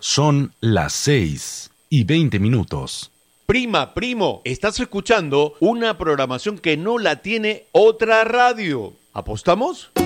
Son las 6:20. Prima, primo, estás escuchando una programación que no la tiene otra radio. ¿Apostamos?